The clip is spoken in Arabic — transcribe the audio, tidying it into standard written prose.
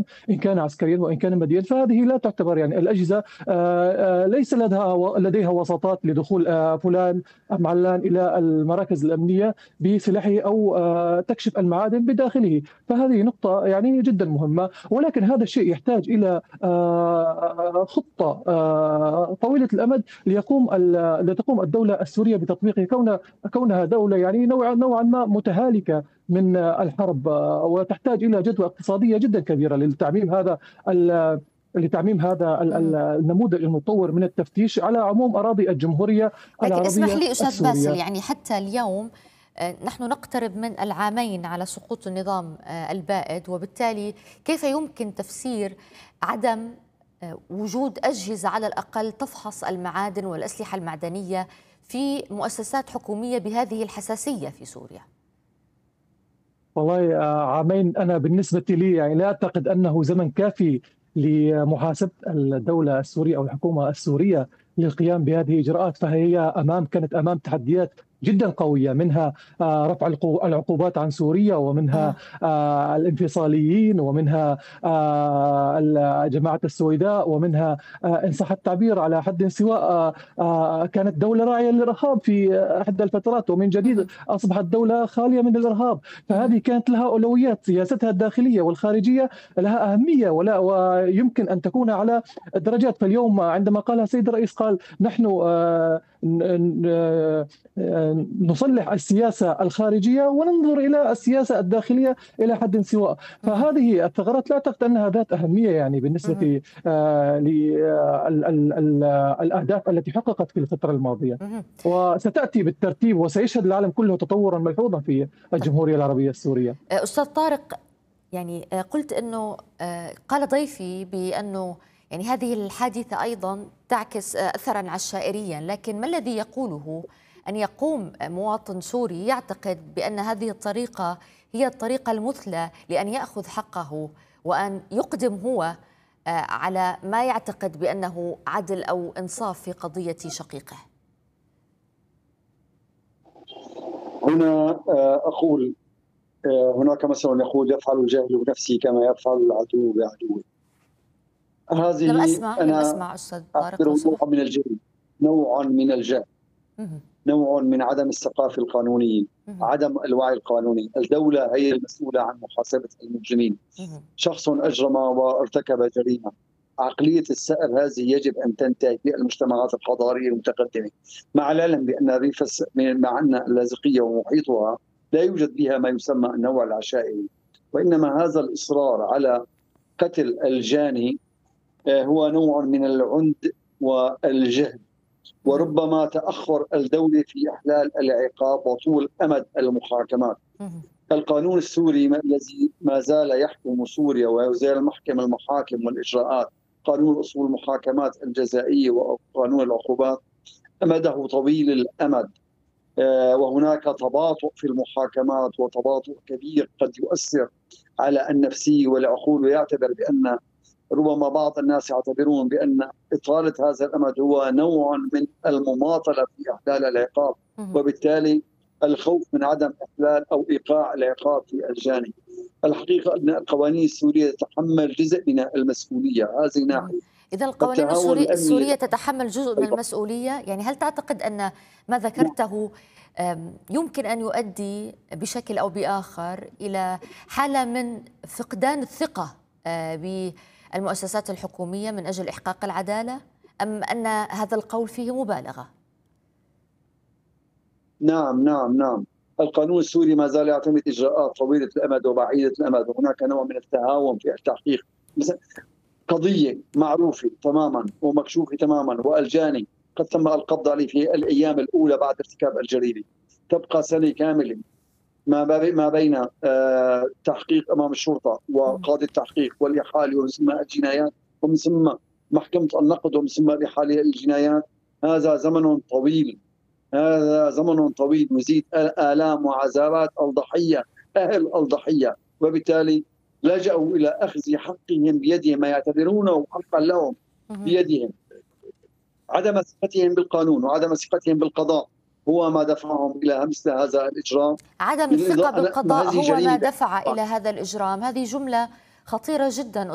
إن كان عسكريا وإن كان ماديا، فهذه لا تعتبر يعني الأجهزة ليس لديها وساطات لدخول فلان أم علان إلى المراكز الأمنية بسلاحه أو تكشف المعادن بداخله. فهذه نقطة يعني جدا مهمة، ولكن هذا الشيء يحتاج إلى خطة طويلة الأمد لتقوم الدولة السورية بتطبيقه، كونها دولة يعني نوعا ما متهالكة من الحرب، وتحتاج إلى جدوى اقتصادية جدا كبيرة لتعميم هذا النموذج المطور من التفتيش على عموم أراضي الجمهورية لكن اسمح العربية لي أستاذ باسل، السورية. يعني حتى اليوم نحن نقترب من العامين على سقوط النظام البائد، وبالتالي كيف يمكن تفسير عدم وجود أجهزة على الأقل تفحص المعادن والأسلحة المعدنية في مؤسسات حكومية بهذه الحساسية في سوريا؟ والله عامين أنا بالنسبة لي يعني لا أعتقد أنه زمن كافي لمحاسبة الدولة السورية أو الحكومة السورية للقيام بهذه الإجراءات. كانت أمام تحديات جدا قوية، منها رفع العقوبات عن سوريا، ومنها الانفصاليين، ومنها جماعة السويداء، ومنها إن صح التعبير على حد سواء كانت دولة راعية للإرهاب في إحدى الفترات، ومن جديد أصبحت دولة خالية من الإرهاب. فهذه كانت لها أولويات، سياستها الداخلية والخارجية لها أهمية ويمكن أن تكون على درجات. فاليوم عندما قالها السيد الرئيس، قال نحن نصلح السياسة الخارجية وننظر إلى السياسة الداخلية إلى حد سواء. فهذه الثغرات لا أعتقد أنها ذات أهمية يعني بالنسبة للأهداف التي حققت في الفترة الماضية، وستأتي بالترتيب وسيشهد العالم كله تطورا ملحوظا في الجمهورية العربية السورية. أستاذ طارق، يعني قلت أنه قال ضيفي بأنه يعني هذه الحادثة أيضا تعكس أثرا عشائريا، لكن ما الذي يقوله أن يقوم مواطن سوري يعتقد بأن هذه الطريقة هي الطريقة المثلى لأن يأخذ حقه وأن يقدم هو على ما يعتقد بأنه عدل أو إنصاف في قضية شقيقه؟ هنا أقول هناك مثل يقول يفعل الجاهل بنفسه كما يفعل العدو بعدوه. هذه لم أسمع أستاذ طارق لو نوع من الجهل، نوع من الجهل، نوع من عدم الثقافة القانونية، عدم الوعي القانوني. الدولة هي المسؤولة عن محاسبة المجرمين. شخص أجرم وارتكب جريمة، عقلية السائر هذه يجب أن تنتهي في المجتمعات الحضارية المتقدمة، مع العلم بأن ريف مع أن اللاذقية ومحيطها لا يوجد بها ما يسمى النوع العشائري، وإنما هذا الإصرار على قتل الجاني هو نوع من العند والجهل، وربما تأخر الدولة في إحلال العقاب وطول أمد المحاكمات. القانون السوري الذي ما زال يحكم سوريا ويزال محكم المحاكم والإجراءات، قانون أصول المحاكمات الجزائية وقانون العقوبات، أمده طويل الأمد، وهناك تباطؤ في المحاكمات وتباطؤ كبير قد يؤثر على النفسية والعقول، ويعتبر بأن ربما بعض الناس يعتبرون بأن إطالة هذا الأمد هو نوع من المماطلة في إحلال العقاب، وبالتالي الخوف من عدم إحلال أو إيقاع العقاب في الجاني. الحقيقة أن القوانين السورية تتحمل جزء من المسؤولية، هذه ناحية. إذا القوانين السورية تتحمل جزء من المسؤولية، يعني هل تعتقد أن ما ذكرته يمكن أن يؤدي بشكل أو بآخر إلى حالة من فقدان الثقة بالمؤسسات الحكومية من أجل إحقاق العدالة، أم أن هذا القول فيه مبالغة؟ نعم. القانون السوري ما زال يعتمد إجراءات طويلة الأمد وبعيدة الأمد، وهناك نوع من التهاون في التحقيق. قضية معروفة تماما ومكشوفة تماما، والجاني قد تم القبض عليه في الأيام الأولى بعد ارتكاب الجريمة، تبقى سنة كاملة ما بين تحقيق أمام الشرطة وقاضي التحقيق والإحالة ومن ثم الجنايات ومن ثم محكمة النقد ومن ثم الإحالة الجنايات. هذا زمن طويل يزيد آلام وعذابات الضحية، أهل الضحية، وبالتالي لجأوا إلى أخذ حقهم بيدهم، ما يعتبرونه حقا لهم بيدهم. عدم ثقتهم بالقانون وعدم ثقتهم بالقضاء هو ما دفعهم إلى مثل هذا الإجرام. عدم الثقة بالقضاء هو ما دفع إلى هذا الإجرام، هذه جملة خطيرة جدا.